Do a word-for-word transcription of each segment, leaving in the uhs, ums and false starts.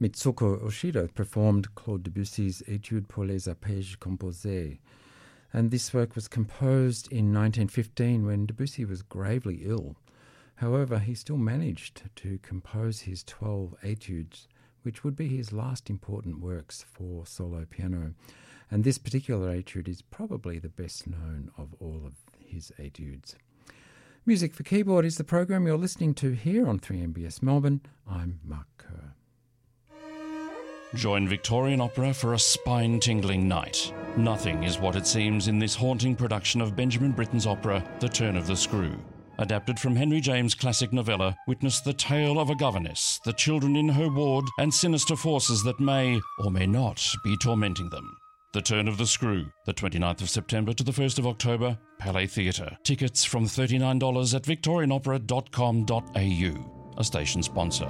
Mitsuko Oshida performed Claude Debussy's Étude pour les arpèges composés. And this work was composed in nineteen fifteen when Debussy was gravely ill. However, he still managed to compose his twelve etudes, which would be his last important works for solo piano. And this particular etude is probably the best known of all of his etudes. Music for Keyboard is the program you're listening to here on three M B S Melbourne. I'm Mark Kerr. Join Victorian Opera for a spine-tingling night. Nothing is what it seems in this haunting production of Benjamin Britten's opera, The Turn of the Screw. Adapted from Henry James' classic novella, witness the tale of a governess, the children in her ward, and sinister forces that may, or may not, be tormenting them. The Turn of the Screw, the twenty-ninth of September to the first of October, Palais Theatre. Tickets from thirty-nine dollars at victorian opera dot com dot a u, a station sponsor.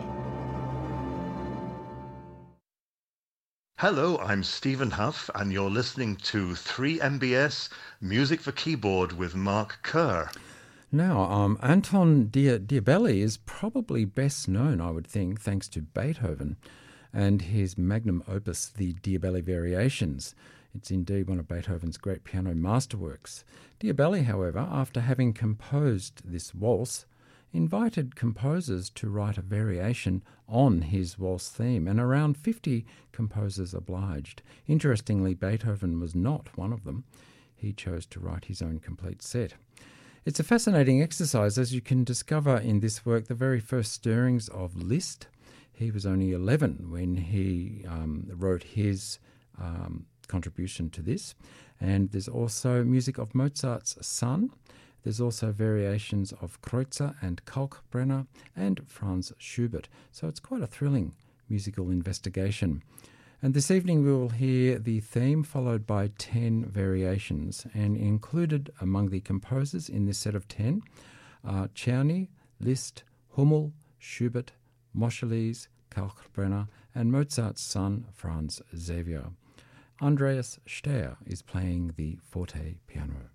Hello, I'm Stephen Huff, and you're listening to three M B S Music for Keyboard with Mark Kerr. Now, um, Anton Dia- Diabelli is probably best known, I would think, thanks to Beethoven and his magnum opus, the Diabelli Variations. It's indeed one of Beethoven's great piano masterworks. Diabelli, however, after having composed this waltz, invited composers to write a variation on his waltz theme, and around fifty composers obliged. Interestingly, Beethoven was not one of them. He chose to write his own complete set. It's a fascinating exercise, as you can discover in this work the very first stirrings of Liszt. He was only eleven when he um, wrote his um, contribution to this. And there's also music of Mozart's son. There's also variations of Kreutzer and Kalkbrenner and Franz Schubert. So it's quite a thrilling musical investigation. And this evening we will hear the theme followed by ten variations, and included among the composers in this set of ten are Czerny, Liszt, Hummel, Schubert, Moscheles, Kalkbrenner, and Mozart's son Franz Xavier. Andreas Steyer is playing the forte piano.